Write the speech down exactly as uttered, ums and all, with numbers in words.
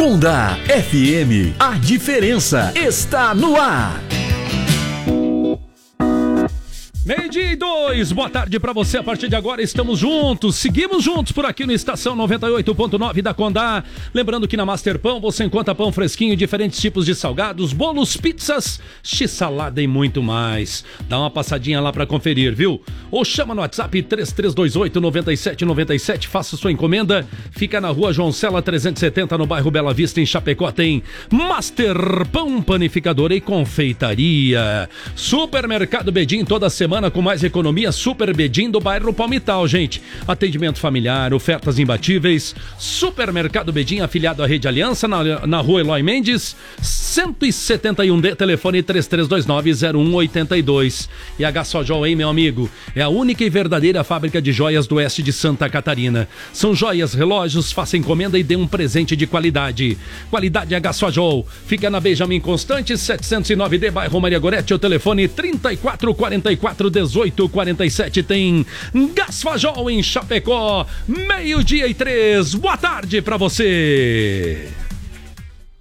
Conda F M, a diferença está no ar. Meio-dia e dois, boa tarde pra você. A partir de agora estamos juntos, seguimos juntos por aqui no Estação noventa e oito ponto nove da Condá. Lembrando que na Master Pão você encontra pão fresquinho, diferentes tipos de salgados, bolos, pizzas, x-salada e muito mais. Dá uma passadinha lá pra conferir, viu? Ou chama no WhatsApp três três dois oito, nove sete nove sete, faça sua encomenda. Fica na rua João Cela trezentos e setenta, no bairro Bela Vista, em Chapecó. Tem Master Pão, panificadora e confeitaria. Supermercado Bedim, toda semana com mais economia. Super Bedim do bairro Palmital, gente. Atendimento familiar, ofertas imbatíveis. Supermercado Bedim, afiliado à Rede Aliança, na, na rua Eloy Mendes, cento e setenta e um D, telefone três três dois nove, zero um oito dois. E a Gassojol, hein, meu amigo? É a única e verdadeira fábrica de joias do oeste de Santa Catarina. São joias, relógios, faça encomenda e dê um presente de qualidade. Qualidade é Gassojol. Fica na Benjamin Constante, setecentos e nove D, bairro Maria Gorete. O telefone trinta e quatro quarenta e quatro, dezoito quarenta e sete. Tem Gassojol em Chapecó. Meio-dia e três. Boa tarde pra você.